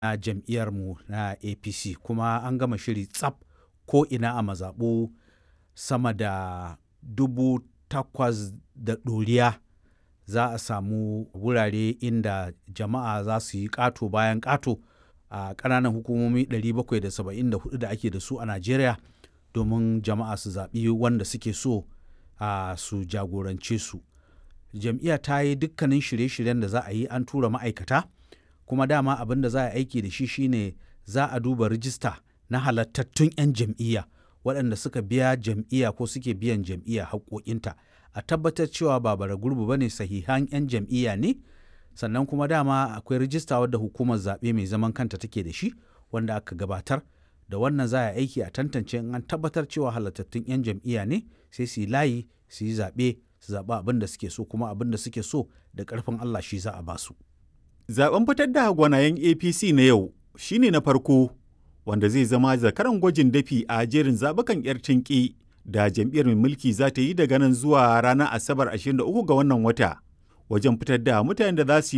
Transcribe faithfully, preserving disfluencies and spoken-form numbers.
na jam'iyyarmu na A P C, kuma an gama shiri tsaf ko ina a mazaɓu sama da dubu takwas da ɗoriya za a samu wurare inda jama'a za su yi ƙato bayan ƙato a ƙananan hukumomi ɗari bakwai da saba'in da hudu da ake da su a Najeriya domin jama'a su zaɓi wanda suke so a su jagorance su. Jam'iyya ta yi dukkanin shirye-shiryen da za a yi, an tura ma'aikata, kuma dama abin da za a aiki da shi shine za a duba rijista na halattattun 'yan jam'iyya waɗanda suka biya jam'iyya ko suke biyan jam'iyya haƙoƙinta, a tabbatar cewa ba bara gurbu ba ne, sahihan 'yan jam'iyya ne. Sannan kuma dama akwai rijista wadda hukumar zaɓe mai zaman kanta take da shi wanda aka gabatar da wannan za a aiki a tantance, in an tabbatar cewa halattattun 'yan jam'iyya ne sai su yi layi su yi zaɓe su zaɓi abin da suke so, kuma abin da suke so da ƙarfin Allah shi za a ba su. Zaben fitar da gwanayen A P C na yau shine na farko wanda zai zama zakaran gwajin dafi a jerin zaɓukan 'yar tinƙi da jam'iyyar mai mulki za ta yi daga nan zuwa ranar Asabar ashirin da uku ga wannan wata wajen fitar da mutanen da za su yi